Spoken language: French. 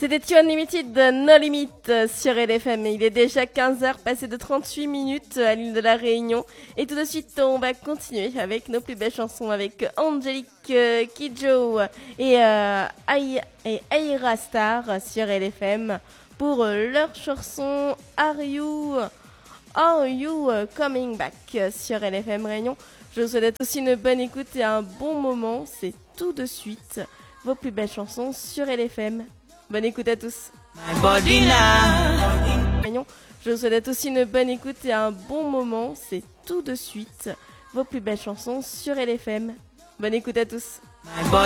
C'était Tu Unlimited de No Limit sur LFM. Il est déjà 15h, passé de 38 minutes à l'île de la Réunion. Et tout de suite, on va continuer avec nos plus belles chansons avec Angélique Kidjo et Aira Star sur LFM pour leur chanson Are You Coming Back sur LFM Réunion. Je vous souhaite aussi une bonne écoute et un bon moment. C'est tout de suite vos plus belles chansons sur LFM. Bonne écoute à tous. Je vous souhaite aussi une bonne écoute et un bon moment. C'est tout de suite vos plus belles chansons sur LFM. Bonne écoute à tous.